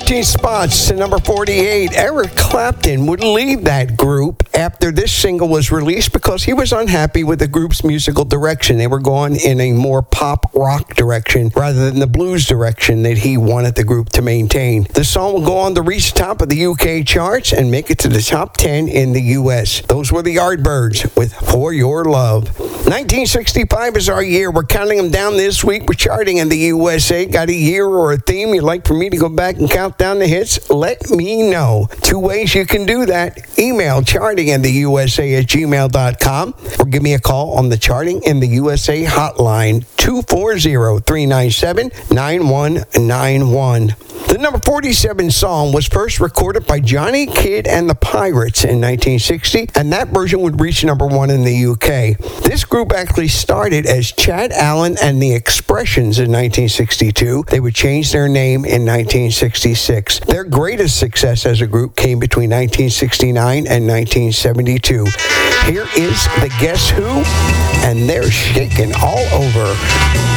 13 spots to number 48. Eric Clapton would leave that group after this single was released because he was unhappy with the group's musical direction. They were going in a more pop rock direction rather than the blues direction that he wanted the group to maintain. The song will go on to reach the top of the UK charts and make it to the top 10 in the US. Those were the Yardbirds with For Your Love. 1965 is our year. We're counting them down this week. We're charting in the USA. Got a year or a theme you'd like for me to go back and count down the hits? Let me know. 2 ways you can do that. Email chartingintheusa@gmail.com or give me a call on the Charting in the USA hotline, 240-397-9191. The number 47 song was first recorded by Johnny Kidd and the Pirates in 1960, and that version would reach number 1 in the UK. This group actually started as Chad Allen and the Expressions in 1962. They would change their name in 1966. Their greatest success as a group came between 1969 and 1972. Here is the Guess Who, and they're shaking all over.